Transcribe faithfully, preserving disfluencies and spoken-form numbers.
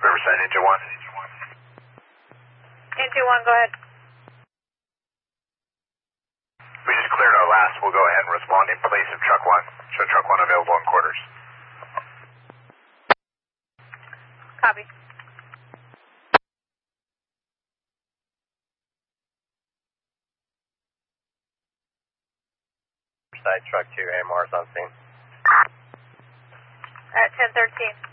Riverside, Engine one. Engine one, go ahead. We just cleared our last. We'll go ahead and respond in place of truck one. Show truck one available in quarters. Copy. Side truck two, A M R's on scene. At ten thirteen.